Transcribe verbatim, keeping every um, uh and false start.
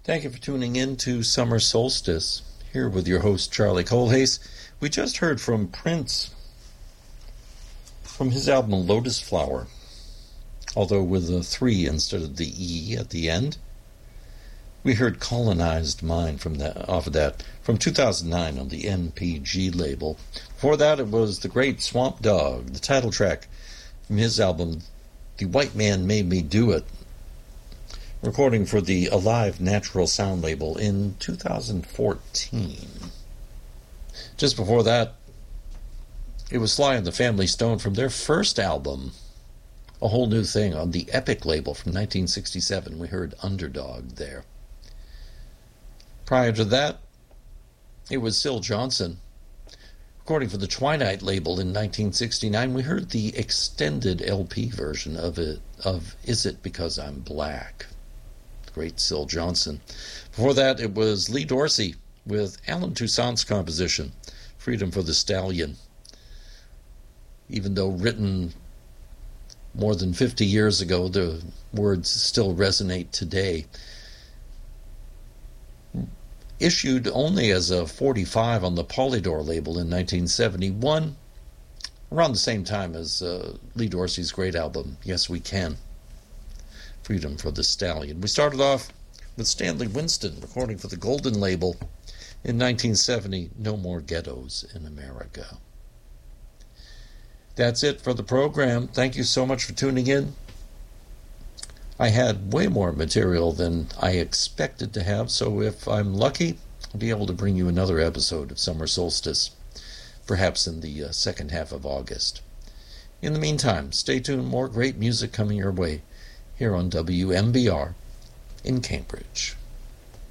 Thank you for tuning in to Summer Solstice, here with your host, Charlie Colhase. We just heard from Prince, from his album Lotus Flower, although with a three instead of the E at the end. We heard Colonized Mind from that, off of that, from two thousand nine on the N P G label. Before that, it was the great Swamp Dogg, the title track from his album, The White Man Made Me Do It, recording for the Alive Natural Sound label in two thousand fourteen. Just before that, it was Sly and the Family Stone from their first album, A Whole New Thing, on the Epic label from nineteen sixty-seven. We heard Underdog there. Prior to that, it was Syl Johnson, recording for the Twilight label in nineteen sixty-nine. We heard the extended L P version of it, of Is It Because I'm Black? Great Syl Johnson. Before that, it was Lee Dorsey with Alan Toussaint's composition, Freedom for the Stallion. Even though written more than fifty years ago, the words still resonate today. Issued only as a forty-five on the Polydor label in nineteen seventy-one, around the same time as uh, Lee Dorsey's great album, Yes We Can, Freedom for the Stallion. We started off with Stanley Winston, recording for the Golden label in nineteen seventy, No More Ghettos in America. That's it for the program. Thank you so much for tuning in. I had way more material than I expected to have, so if I'm lucky, I'll be able to bring you another episode of Summer Solstice, perhaps in the uh, second half of August. In the meantime, stay tuned. More great music coming your way here on W M B R in Cambridge.